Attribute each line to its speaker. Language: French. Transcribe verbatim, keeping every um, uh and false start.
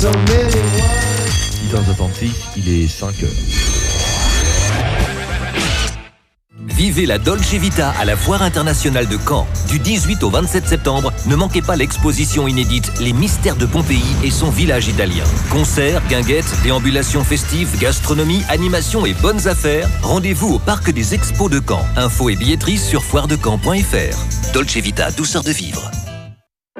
Speaker 1: dix heures trente-six, il est cinq heures.
Speaker 2: Vivez la Dolce Vita à la Foire internationale de Caen. Du dix-huit au vingt-sept septembre, ne manquez pas l'exposition inédite Les mystères de Pompéi et son village italien. Concerts, guinguettes, déambulations festives, gastronomie, animation et bonnes affaires. Rendez-vous au Parc des Expos de Caen. Infos et billetterie sur foire de caen point f r. Dolce Vita, douceur de vivre.